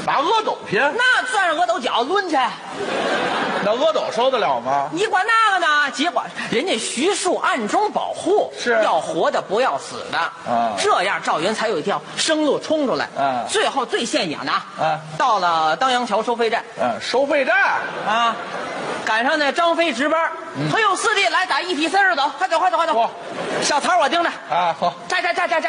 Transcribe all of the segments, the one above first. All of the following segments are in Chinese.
拿阿斗拼？ 那攥上阿斗脚抡去， 那阿斗受得了吗？ 你管那个呢？结果人家徐庶暗中保护， 是要活的不要死的，这样赵云才有一条生路冲出来。最后最现眼的到了当阳桥收费站， 收费站啊，赶上那张飞值班，嘿呦，四弟来打一体30走，快走快走快走，小曹我盯着啊，好， 站，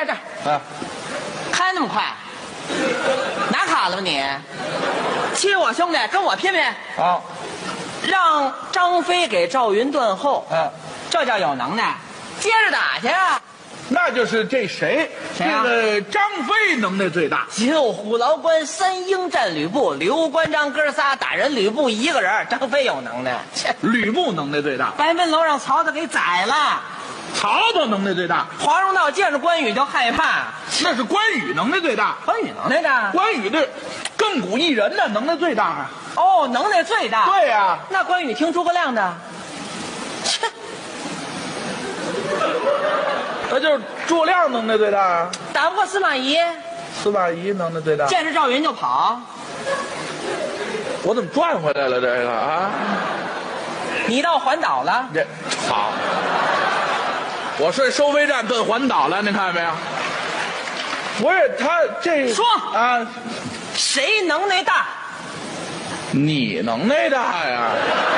开那么快，拿卡了吗你？欺负我兄弟，跟我拼拼啊！ 让张飞给赵云断后，这叫有能耐，接着打去啊！ 那就是这谁？ 谁啊？ 这个张飞能耐最大。 9虎牢关3英战吕布，刘关张哥仨打人吕布一个人，张飞有能耐。 吕布能耐最大。 白门楼让曹操给宰了， 曹操能耐最大。 黄蓉道见着关羽就害怕， 那是关羽能耐最大。 关羽能耐大？ 关羽这亘古一人呢，能耐最大啊。 哦，能耐最大。 对呀， 那关羽听诸葛亮的，切， 那就是诸葛亮能耐最大啊。 打不过司马懿， 司马懿能耐最大。 见着赵云就跑。 我怎么转回来了这个啊？ 你到环岛了？ 这好，我顺收费站奔环岛了，您看没有？不是他这说啊， 谁能耐大？ 你能耐大呀？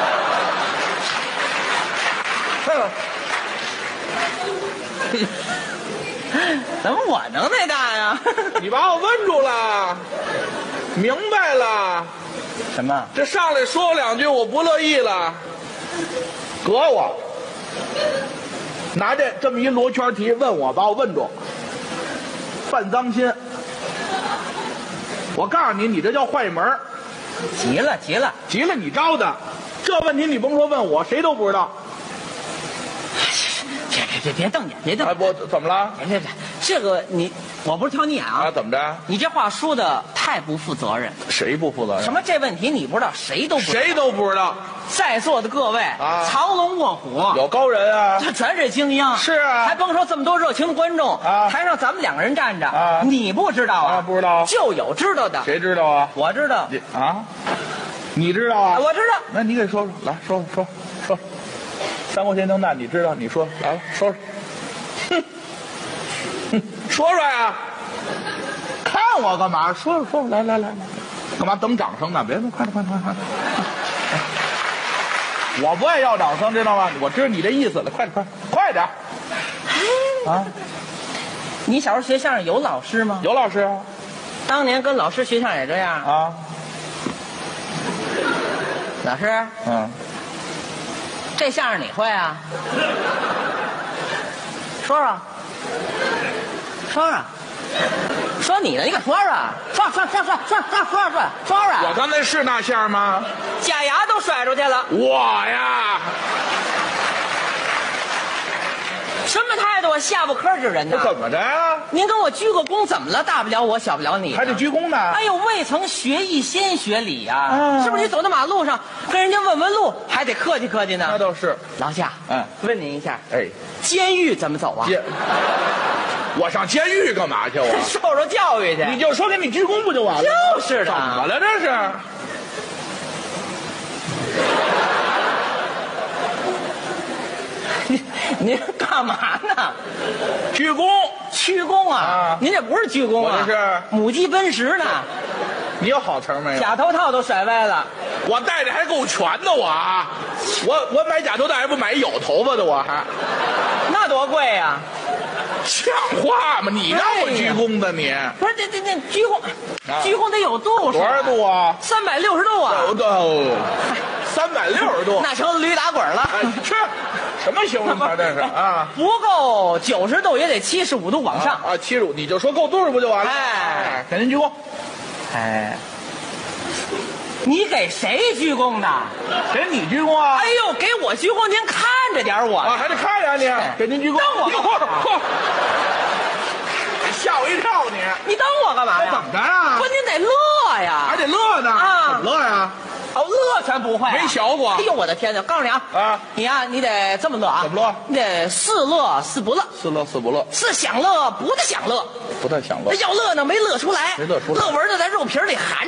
怎么我能耐大呀？ 你把我问住了，明白了。 什么？ 这上来说我两句，我不乐意了，隔我，拿这么一罗圈题问我，把我问住，犯脏心。我告诉你，你这叫坏门。 急了，急了， 急了，你招的。这问题你甭说问我，谁都不知道。 别瞪眼，别瞪眼。 我怎么了？ 别，这个我不是挑你眼啊。 怎么着？ 你这话说的太不负责任。 谁不负责任？ 什么这问题你不知道，谁都不知道。 谁都不知道。 在座的各位啊，藏龙卧虎， 有高人啊， 这全是精英。 是啊， 还甭说这么多热情的观众啊，台上咱们2个人站着啊，你不知道啊？ 不知道， 就有知道的。 谁知道啊？ 我知道。 你知道啊？ 我知道。 那你给说说，来说。三国闲情难，你知道？你说来了，说。说说呀！看我干嘛？说，来，干嘛等掌声呢？别快！我不爱要掌声，知道吗？我知道你这意思了，快点！啊！ 你小时候学相声有老师吗？ 有老师啊。 当年跟老师学相声也这样啊。 老师，这相声你会啊？说你呢？你给说。 我刚才是那相吗？ 假牙都甩出去了。 我呀， 什么态度啊？下不科之人呢？ 怎么着呀？ 您跟我鞠个躬怎么了？大不了我，小不了你。 还得鞠躬呢？ 哎呦，未曾学艺先学礼呀！是不是？你走到马路上跟人家问路，还得客气客气呢。 那倒是。 老夏，问您一下，监狱怎么走啊？ 我上监狱干嘛去？我受教育去。 你就说给你鞠躬不就完了？ 就是的。 怎么了这是？ 您干嘛呢？ 鞠躬。 鞠躬啊！您这不是鞠躬啊， 我这是母鸡奔食呢。 你有好词没有？ 假头套都甩歪了。 我戴着还够全的我买假头戴还不买有头发的我还。 那多贵呀！ 像话吗？你让我鞠躬的你？ 不是这鞠躬，鞠躬得有度数。 多少度啊 ？360度啊 ！360度， 那成驴打滚了。 是什么形容词这是啊？ 不够90度也得75度往上啊！75，你就说够度不就完了？给您鞠躬。 你给谁鞠躬呢？ 给你鞠躬啊！ 哎呦，给我鞠躬，您看着点我啊，还得看着你，给您鞠躬。 等我， 吓我一跳你等我干嘛呀？ 怎么着呀？ 不，您得乐呀！ 还得乐呢啊？怎么乐呀？ 乐全不会， 没学过。 哎呦，我的天哪！告诉你你你得这么乐啊！ 怎么乐？ 你得似乐似不乐， 似乐似不乐， 是想乐不得想乐， 不太想乐。 要乐呢没乐出来， 没乐出来， 乐纹就在肉皮里含